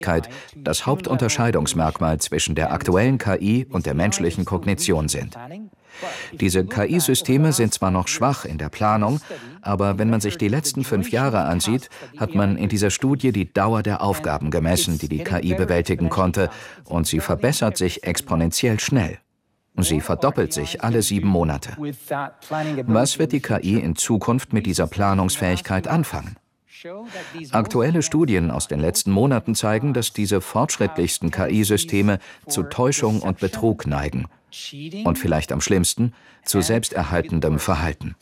das Hauptunterscheidungsmerkmal zwischen der aktuellen KI und der menschlichen Kognition sind. Diese KI-Systeme sind zwar noch schwach in der Planung, aber wenn man sich die letzten 5 Jahre ansieht, hat man in dieser Studie die Dauer der Aufgaben gemessen, die die KI bewältigen konnte, und sie verbessert sich exponentiell schnell. Sie verdoppelt sich alle 7 Monate. Was wird die KI in Zukunft mit dieser Planungsfähigkeit anfangen? Aktuelle Studien aus den letzten Monaten zeigen, dass diese fortschrittlichsten KI-Systeme zu Täuschung und Betrug neigen. Und vielleicht am schlimmsten, zu selbsterhaltendem Verhalten.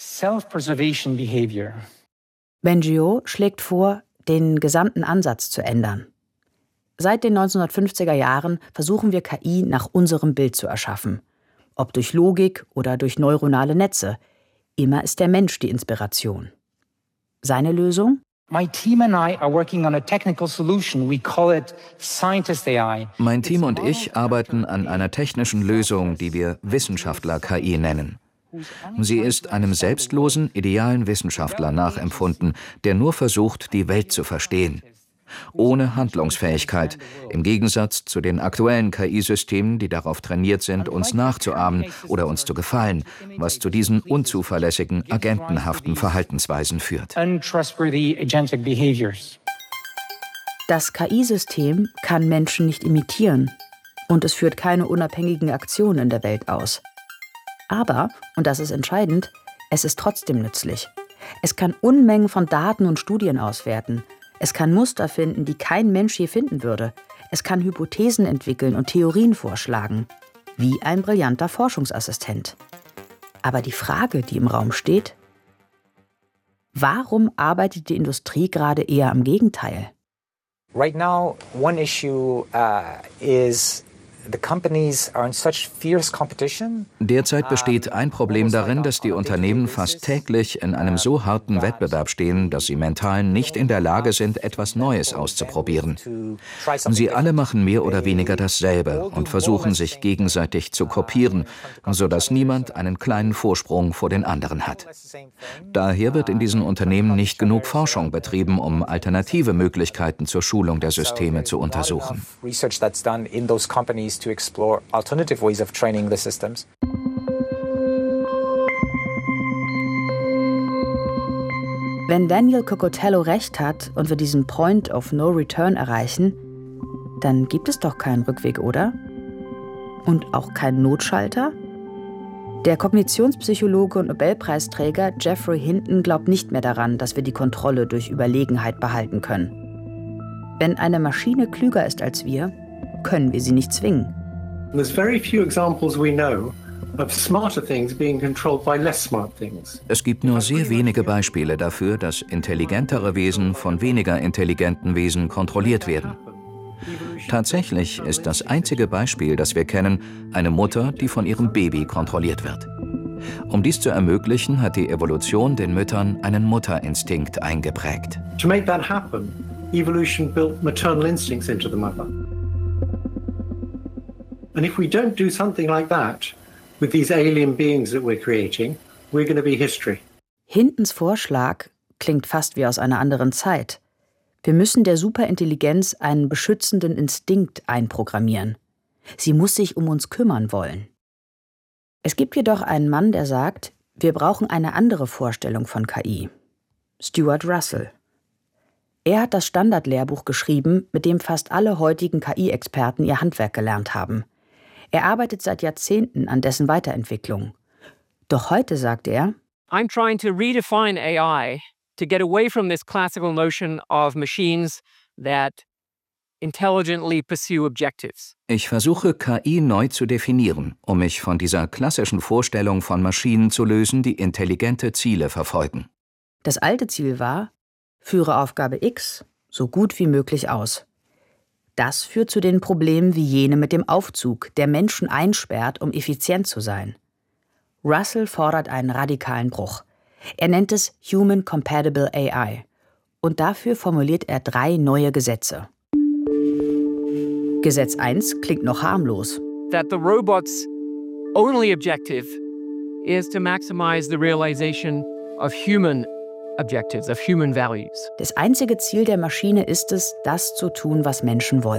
Bengio schlägt vor, den gesamten Ansatz zu ändern. Seit den 1950er Jahren versuchen wir KI nach unserem Bild zu erschaffen. Ob durch Logik oder durch neuronale Netze. Immer ist der Mensch die Inspiration. Seine Lösung? Mein Team und ich arbeiten an einer technischen Lösung, die wir Wissenschaftler-KI nennen. Sie ist einem selbstlosen, idealen Wissenschaftler nachempfunden, der nur versucht, die Welt zu verstehen. Ohne Handlungsfähigkeit, im Gegensatz zu den aktuellen KI-Systemen, die darauf trainiert sind, uns nachzuahmen oder uns zu gefallen, was zu diesen unzuverlässigen, agentenhaften Verhaltensweisen führt. Das KI-System kann Menschen nicht imitieren und es führt keine unabhängigen Aktionen in der Welt aus. Aber, und das ist entscheidend, es ist trotzdem nützlich. Es kann Unmengen von Daten und Studien auswerten. Es kann Muster finden, die kein Mensch je finden würde. Es kann Hypothesen entwickeln und Theorien vorschlagen. Wie ein brillanter Forschungsassistent. Aber die Frage, die im Raum steht: Warum arbeitet die Industrie gerade eher am Gegenteil? Right now, one issue is the companies are in such fierce competition. Derzeit besteht ein Problem darin, dass die Unternehmen fast täglich in einem so harten Wettbewerb stehen, dass sie mental nicht in der Lage sind, etwas Neues auszuprobieren. Sie alle machen mehr oder weniger dasselbe und versuchen, sich gegenseitig zu kopieren, sodass niemand einen kleinen Vorsprung vor den anderen hat. Daher wird in diesen Unternehmen nicht genug Forschung betrieben, um alternative Möglichkeiten zur Schulung der Systeme zu untersuchen. To explore alternative ways of training the systems. Wenn Daniel Cocotello recht hat und wir diesen Point of No Return erreichen, dann gibt es doch keinen Rückweg, oder? Und auch keinen Notschalter? Der Kognitionspsychologe und Nobelpreisträger Geoffrey Hinton glaubt nicht mehr daran, dass wir die Kontrolle durch Überlegenheit behalten können. Wenn eine Maschine klüger ist als wir, können wir sie nicht zwingen. There's very few examples we know of smarter things being controlled by less smart things. Es gibt nur sehr wenige Beispiele dafür, dass intelligentere Wesen von weniger intelligenten Wesen kontrolliert werden. Tatsächlich ist das einzige Beispiel, das wir kennen, eine Mutter, die von ihrem Baby kontrolliert wird. Um dies zu ermöglichen, hat die Evolution den Müttern einen Mutterinstinkt eingeprägt. To make that happen, evolution built maternal instincts into the mother. And if we don't do something like that with these alien beings that we're creating, we're going to be history. Hintons Vorschlag klingt fast wie aus einer anderen Zeit. Wir müssen der Superintelligenz einen beschützenden Instinkt einprogrammieren. Sie muss sich um uns kümmern wollen. Es gibt jedoch einen Mann, der sagt, wir brauchen eine andere Vorstellung von KI. Stuart Russell. Er hat das Standardlehrbuch geschrieben, mit dem fast alle heutigen KI-Experten ihr Handwerk gelernt haben. Er arbeitet seit Jahrzehnten an dessen Weiterentwicklung. Doch heute sagt er: I'm trying to redefine AI to get away from this classical notion of machines that intelligently pursue objectives. Ich versuche, KI neu zu definieren, um mich von dieser klassischen Vorstellung von Maschinen zu lösen, die intelligente Ziele verfolgen. Das alte Ziel war: Führe Aufgabe X so gut wie möglich aus. Das führt zu den Problemen wie jene mit dem Aufzug, der Menschen einsperrt, um effizient zu sein. Russell fordert einen radikalen Bruch. Er nennt es Human Compatible AI. Und dafür formuliert er 3 neue Gesetze. Gesetz 1 klingt noch harmlos. That the robot's only objective is to maximize the realization of human objectives, of human values. Das einzige Ziel der Maschine ist es, das zu tun, was Menschen wollen.